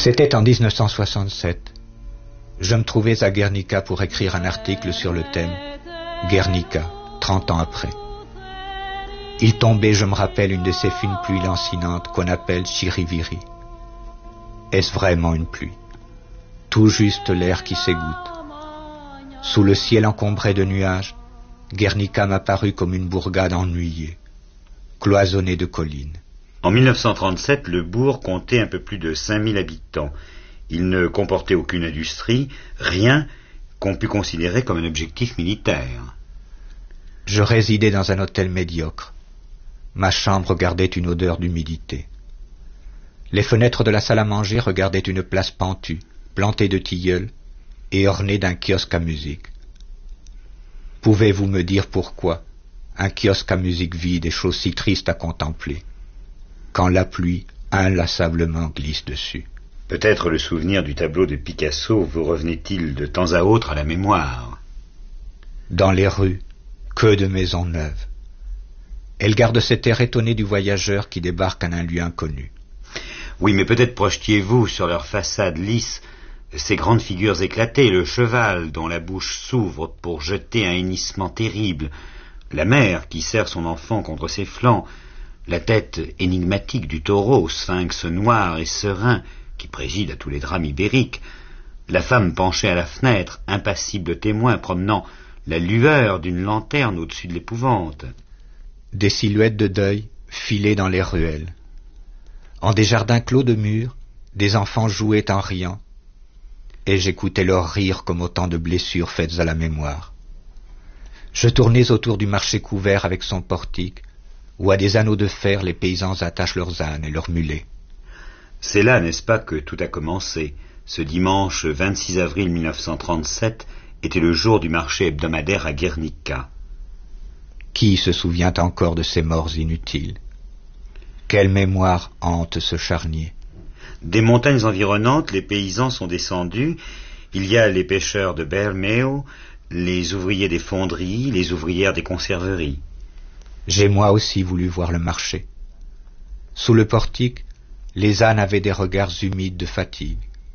C'était en 1967. Je me trouvais à Guernica pour écrire un article sur le thème « Guernica, 30 ans après ». Il tombait, je me rappelle, une de ces fines pluies lancinantes qu'on appelle chiriviri. Est-ce vraiment une pluie? Tout juste l'air qui s'égoutte. Sous le ciel encombré de nuages, Guernica m'apparut comme une bourgade ennuyée, cloisonnée de collines. En 1937, le bourg comptait un peu plus de 5000 habitants. Il ne comportait aucune industrie, rien qu'on pût considérer comme un objectif militaire. Je résidais dans un hôtel médiocre. Ma chambre gardait une odeur d'humidité. Les fenêtres de la salle à manger regardaient une place pentue, plantée de tilleuls et ornée d'un kiosque à musique. Pouvez-vous me dire pourquoi un kiosque à musique vide est chose si triste à contempler, quand la pluie inlassablement glisse dessus? Peut-être le souvenir du tableau de Picasso vous revenait-il de temps à autre à la mémoire. Dans les rues, que de maisons neuves. Elles gardent cet air étonné du voyageur qui débarque en un lieu inconnu. Oui, mais peut-être projetiez-vous sur leur façade lisse ces grandes figures éclatées, le cheval dont la bouche s'ouvre pour jeter un hennissement terrible, la mère qui serre son enfant contre ses flancs, la tête énigmatique du taureau, sphinx noir et serein, qui préside à tous les drames ibériques, la femme penchée à la fenêtre, impassible témoin, promenant la lueur d'une lanterne au-dessus de l'épouvante. Des silhouettes de deuil filées dans les ruelles. En des jardins clos de murs, des enfants jouaient en riant, et j'écoutais leurs rires comme autant de blessures faites à la mémoire. Je tournais autour du marché couvert avec son portique, où à des anneaux de fer les paysans attachent leurs ânes et leurs mulets. C'est là, n'est-ce pas, que tout a commencé. Ce dimanche 26 avril 1937 était le jour du marché hebdomadaire à Guernica. Qui se souvient encore de ces morts inutiles? Quelle mémoire hante ce charnier? Des montagnes environnantes, les paysans sont descendus. Il y a les pêcheurs de Bermeo, les ouvriers des fonderies, les ouvrières des conserveries. J'ai moi aussi voulu voir le marché. Sous le portique, les ânes avaient des regards humides de fatigue.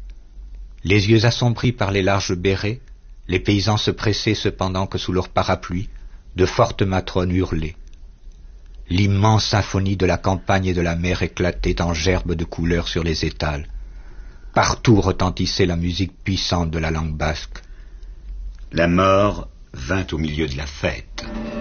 Les yeux assombris par les larges bérets, les paysans se pressaient cependant que sous leurs parapluies, de fortes matrones hurlaient. L'immense symphonie de la campagne et de la mer éclatait en gerbes de couleurs sur les étals. Partout retentissait la musique puissante de la langue basque. La mort vint au milieu de la fête.